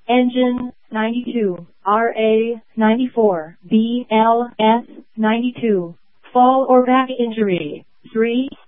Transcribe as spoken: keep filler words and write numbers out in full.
Engine ninety-two, R A ninety-four, B L S ninety-two. Fall or back injury, three.